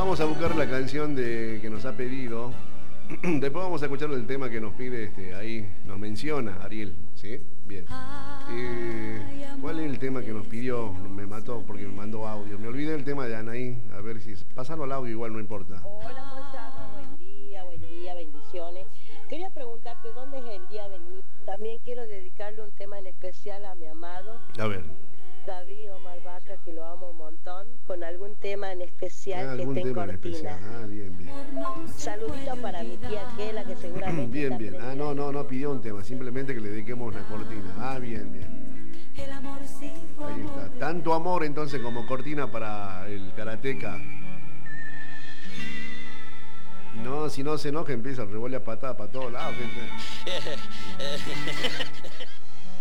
Vamos a buscar la canción que nos ha pedido. Después vamos a escuchar el tema que nos pide, ahí nos menciona Ariel, ¿sí? Bien. ¿Cuál es el tema que nos pidió? Me mató porque me mandó audio. Me olvidé el tema de Anaí. A ver si... Pásalo al audio, igual no importa. Hola, Moyano, buen día, bendiciones. Quería preguntarte dónde es el Día del Niño. También quiero dedicarle un tema en especial a mi amado A ver. David Omar Vaca, que lo amo un montón, con algún tema en especial que esté en cortina. Bien, bien. Saludito para mi tía Kela, que seguramente Bien, bien. Ah, no pidió un tema, simplemente que le dediquemos una cortina. Ah, bien, bien. Ahí está. Tanto amor entonces como cortina para el karateca. No, si no se enoja, empieza a revolver patada para todos lados, gente.